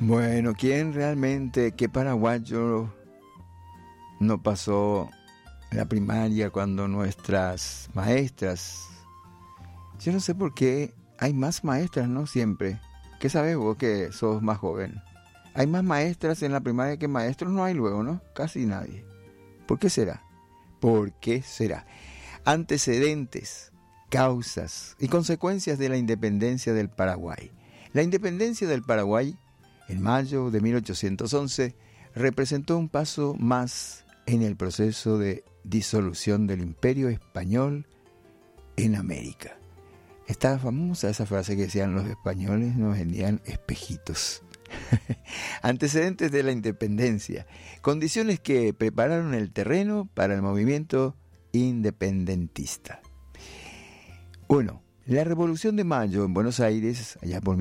Bueno, ¿quién realmente, qué paraguayo no pasó la primaria cuando nuestras maestras? Yo no sé por qué hay más maestras, ¿no? Siempre. ¿Qué sabes vos que sos más joven? Hay más maestras en la primaria que maestros, no hay luego, ¿no? Casi nadie. ¿Por qué será? ¿Por qué será? Antecedentes, causas y consecuencias de la independencia del Paraguay. La independencia del Paraguay, en mayo de 1811, representó un paso más en el proceso de disolución del Imperio Español en América. Estaba famosa esa frase que decían: los españoles nos vendían espejitos. Antecedentes de la independencia, condiciones que prepararon el terreno para el movimiento independentista. 1. La Revolución de Mayo en Buenos Aires, allá por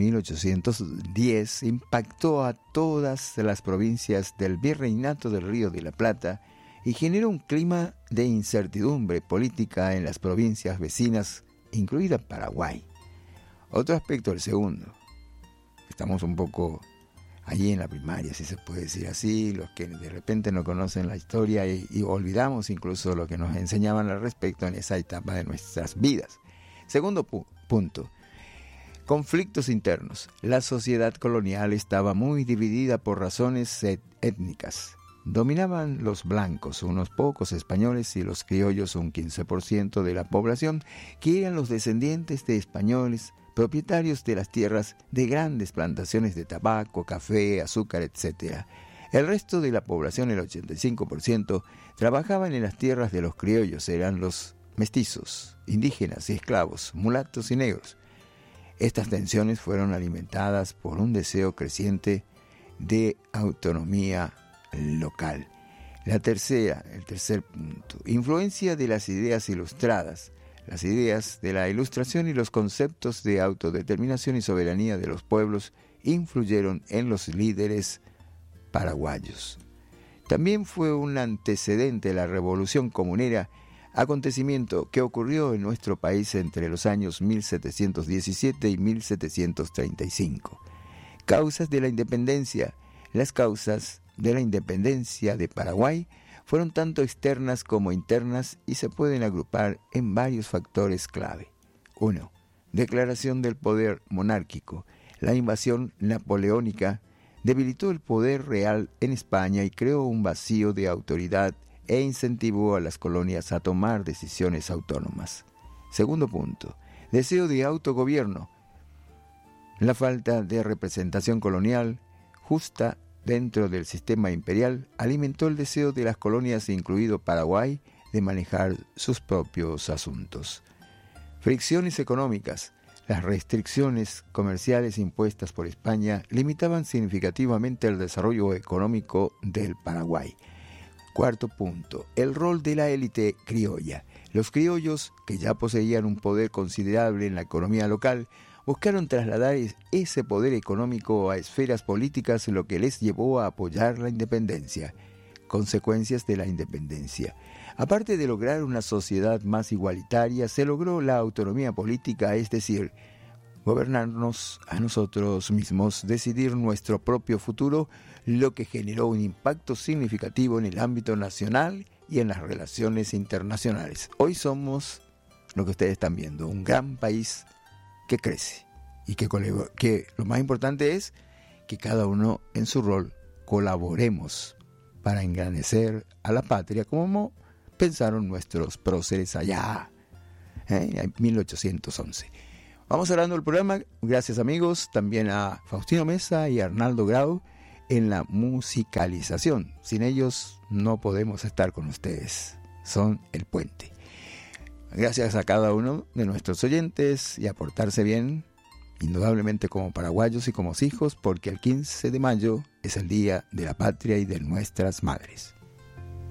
1810, impactó a todas las provincias del Virreinato del Río de la Plata y generó un clima de incertidumbre política en las provincias vecinas, incluida Paraguay. Otro aspecto, el segundo. Estamos un poco allí en la primaria, si se puede decir así, los que de repente no conocen la historia y olvidamos incluso lo que nos enseñaban al respecto en esa etapa de nuestras vidas. Segundo punto, conflictos internos. La sociedad colonial estaba muy dividida por razones étnicas. Dominaban los blancos, unos pocos españoles, y los criollos, un 15% de la población, que eran los descendientes de españoles, propietarios de las tierras de grandes plantaciones de tabaco, café, azúcar, etc. El resto de la población, el 85%, trabajaban en las tierras de los criollos, eran los mestizos, indígenas y esclavos, mulatos y negros. Estas tensiones fueron alimentadas por un deseo creciente de autonomía local. El tercer punto, influencia de las ideas ilustradas. Las ideas de la Ilustración y los conceptos de autodeterminación y soberanía de los pueblos influyeron en los líderes paraguayos. También fue un antecedente la Revolución Comunera, acontecimiento que ocurrió en nuestro país entre los años 1717 y 1735. Causas de la independencia. Las causas de la independencia de Paraguay fueron tanto externas como internas y se pueden agrupar en varios factores clave. 1. Declaración del poder monárquico. La invasión napoleónica debilitó el poder real en España y creó un vacío de autoridad e incentivó a las colonias a tomar decisiones autónomas. Segundo punto, deseo de autogobierno. La falta de representación colonial justa dentro del sistema imperial alimentó el deseo de las colonias, incluido Paraguay, de manejar sus propios asuntos. Fricciones económicas. Las restricciones comerciales impuestas por España limitaban significativamente el desarrollo económico del Paraguay. Cuarto punto, el rol de la élite criolla. Los criollos, que ya poseían un poder considerable en la economía local, buscaron trasladar ese poder económico a esferas políticas, lo que les llevó a apoyar la independencia. Consecuencias de la independencia. Aparte de lograr una sociedad más igualitaria, se logró la autonomía política, es decir, gobernarnos a nosotros mismos, decidir nuestro propio futuro, lo que generó un impacto significativo en el ámbito nacional y en las relaciones internacionales. Hoy somos, lo que ustedes están viendo, un gran país que crece y que lo más importante es que cada uno en su rol colaboremos para engrandecer a la patria como pensaron nuestros próceres allá en 1811. Vamos cerrando el programa. Gracias, amigos, también a Faustino Mesa y a Arnaldo Grau en la musicalización. Sin ellos no podemos estar con ustedes. Son el puente. Gracias a cada uno de nuestros oyentes y a portarse bien, indudablemente como paraguayos y como hijos, porque el 15 de mayo es el Día de la Patria y de nuestras madres.